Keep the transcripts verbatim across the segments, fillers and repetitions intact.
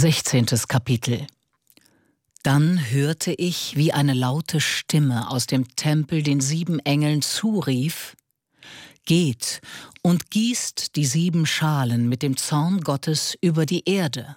Sechzehntes Kapitel. Dann hörte ich, wie eine laute Stimme aus dem Tempel den sieben Engeln zurief: Geht und gießt die sieben Schalen mit dem Zorn Gottes über die Erde.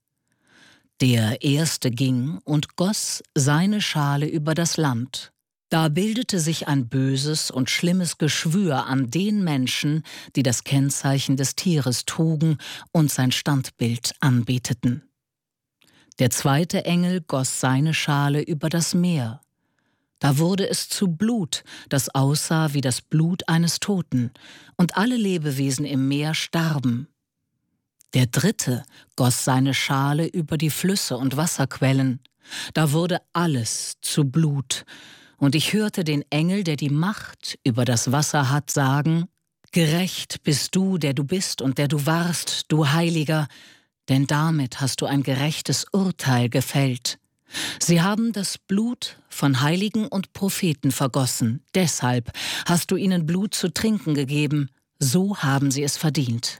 Der Erste ging und goss seine Schale über das Land. Da bildete sich ein böses und schlimmes Geschwür an den Menschen, die das Kennzeichen des Tieres trugen und sein Standbild anbeteten. Der zweite Engel goss seine Schale über das Meer. Da wurde es zu Blut, das aussah wie das Blut eines Toten, und alle Lebewesen im Meer starben. Der dritte goss seine Schale über die Flüsse und Wasserquellen. Da wurde alles zu Blut. Und ich hörte den Engel, der die Macht über das Wasser hat, sagen: Gerecht bist du, der du bist und der du warst, du Heiliger, denn damit hast du ein gerechtes Urteil gefällt. Sie haben das Blut von Heiligen und Propheten vergossen, deshalb hast du ihnen Blut zu trinken gegeben, so haben sie es verdient.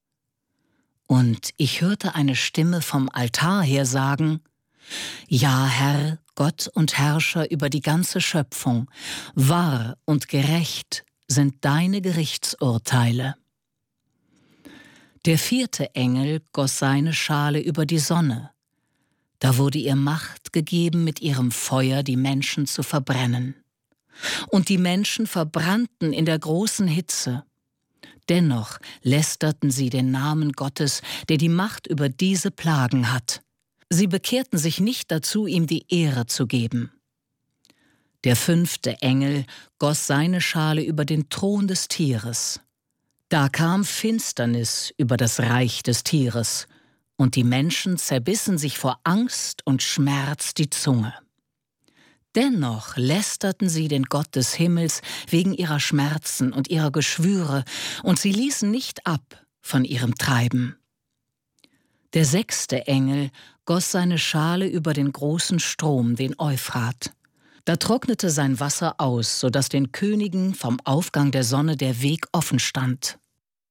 Und ich hörte eine Stimme vom Altar her sagen: Ja, Herr, Gott und Herrscher über die ganze Schöpfung, wahr und gerecht sind deine Gerichtsurteile. Der vierte Engel goss seine Schale über die Sonne. Da wurde ihr Macht gegeben, mit ihrem Feuer die Menschen zu verbrennen. Und die Menschen verbrannten in der großen Hitze. Dennoch lästerten sie den Namen Gottes, der die Macht über diese Plagen hat. Sie bekehrten sich nicht dazu, ihm die Ehre zu geben. Der fünfte Engel goss seine Schale über den Thron des Tieres. Da kam Finsternis über das Reich des Tieres, und die Menschen zerbissen sich vor Angst und Schmerz die Zunge. Dennoch lästerten sie den Gott des Himmels wegen ihrer Schmerzen und ihrer Geschwüre, und sie ließen nicht ab von ihrem Treiben. Der sechste Engel goss seine Schale über den großen Strom, den Euphrat. Da trocknete sein Wasser aus, sodass den Königen vom Aufgang der Sonne der Weg offen stand.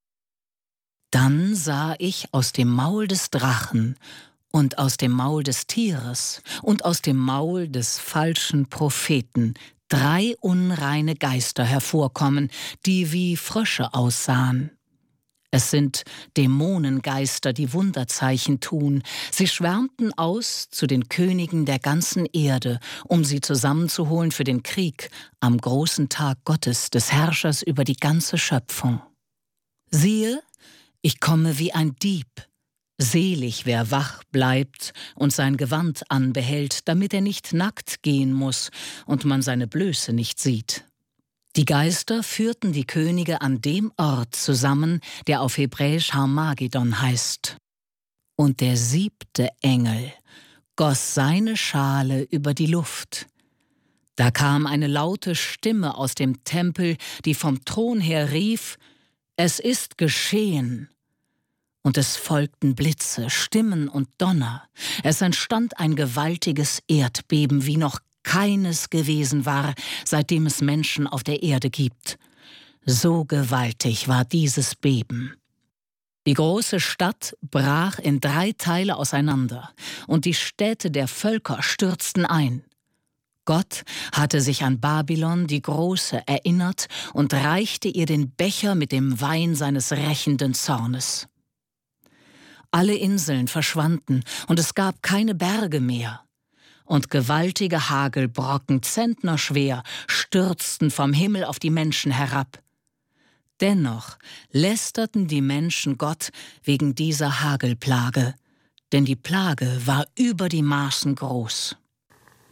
Dann sah ich aus dem Maul des Drachen und aus dem Maul des Tieres und aus dem Maul des falschen Propheten drei unreine Geister hervorkommen, die wie Frösche aussahen. Es sind Dämonengeister, die Wunderzeichen tun. Sie schwärmten aus zu den Königen der ganzen Erde, um sie zusammenzuholen für den Krieg am großen Tag Gottes, des Herrschers über die ganze Schöpfung. Siehe, ich komme wie ein Dieb. Selig, wer wach bleibt und sein Gewand anbehält, damit er nicht nackt gehen muss und man seine Blöße nicht sieht. Die Geister führten die Könige an dem Ort zusammen, der auf Hebräisch Harmagedon heißt. Und der siebte Engel goss seine Schale über die Luft. Da kam eine laute Stimme aus dem Tempel, die vom Thron her rief: Es ist geschehen. Und es folgten Blitze, Stimmen und Donner. Es entstand ein gewaltiges Erdbeben, wie noch keines gewesen war, seitdem es Menschen auf der Erde gibt. So gewaltig war dieses Beben. Die große Stadt brach in drei Teile auseinander, und die Städte der Völker stürzten ein. Gott hatte sich an Babylon, die Große, erinnert und reichte ihr den Becher mit dem Wein seines rächenden Zornes. Alle Inseln verschwanden, und es gab keine Berge mehr. Und gewaltige Hagelbrocken, zentnerschwer, stürzten vom Himmel auf die Menschen herab. Dennoch lästerten die Menschen Gott wegen dieser Hagelplage, denn die Plage war über die Maßen groß.